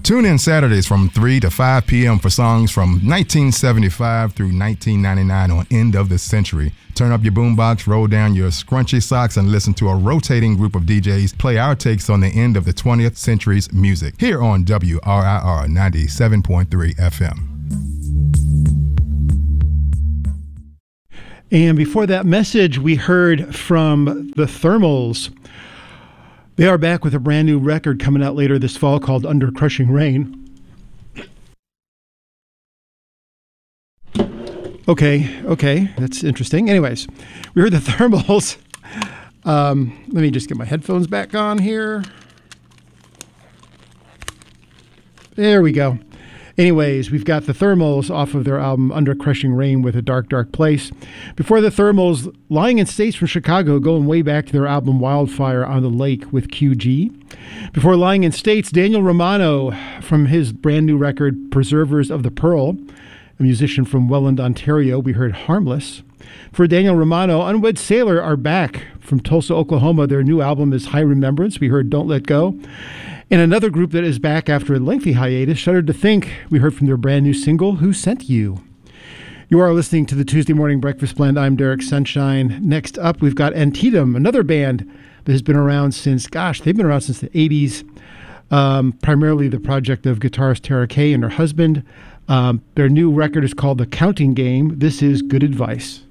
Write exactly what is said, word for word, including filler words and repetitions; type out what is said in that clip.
Tune in Saturdays from three to five p.m. for songs from nineteen seventy-five through nineteen ninety-nine on End of the Century. Turn up your boombox, roll down your scrunchy socks, and listen to a rotating group of D Js play our takes on the end of the twentieth century's music here on W R I R ninety-seven point three F M. And before that message, we heard from the Thermals. They are back with a brand new record coming out later this fall called Under Crushing Rain. Okay, okay, that's interesting. Anyways, we heard the Thermals. Um, let me just get my headphones back on here. There we go. Anyways, we've got the Thermals off of their album Under Crushing Rain with A Dark, Dark Place. Before the Thermals, Lying in States from Chicago, going way back to their album Wildfire on the Lake with Q G. Before Lying in States, Daniel Romano from his brand new record Preservers of the Pearl, a musician from Welland, Ontario. We heard Harmless. For Daniel Romano, Unwed Sailor are back from Tulsa, Oklahoma. Their new album is High Remembrance. We heard Don't Let Go. And another group that is back after a lengthy hiatus, Shudder to Think, we heard from their brand new single, Who Sent You? You are listening to the Tuesday Morning Breakfast Blend. I'm Derek Sunshine. Next up, we've got Antietam, another band that has been around since, gosh, they've been around since the eighties. Um, primarily the project of guitarist Tara Kay and her husband. Um, their new record is called The Counting Game. This is Good Advice.